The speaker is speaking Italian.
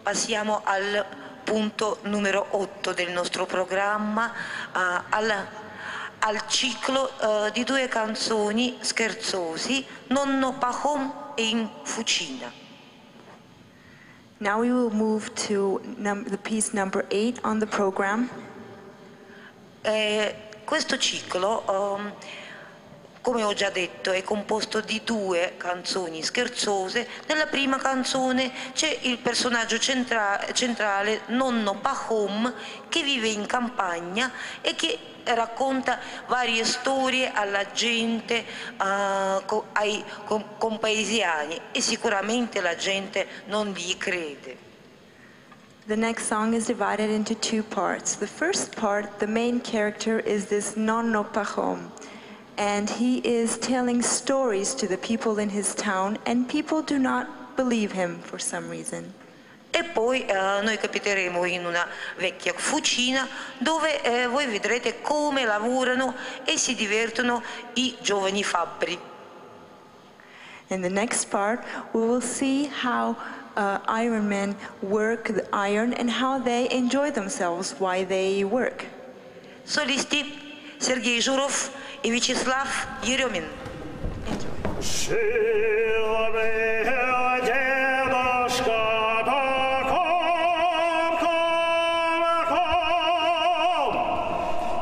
Passiamo al punto numero 8 del nostro programma, al ciclo di 2 canzoni scherzosi, Nonno Pahom e In Fucina. Now we will move to the piece number 8 on the program. Questo ciclo, come ho già detto, è composto di 2 canzoni scherzose. Nella prima canzone c'è il personaggio centrale, Nonno Pahom, che vive in campagna e che racconta varie storie alla gente, ai compaesiani, e sicuramente la gente non gli crede. The next song is divided into 2 parts. The first part, the main character is this Nonno Pahom, and he is telling stories to the people in his town, and people do not believe him for some reason. E poi noi capiteremo in una vecchia fucina dove voi vedrete come lavorano e si divertono i giovani fabbri. In the next part, we will see how iron men work the iron and how they enjoy themselves while they work. Solisti Sergei Zhurov e Vyacheslav Yeremin. Enjoy.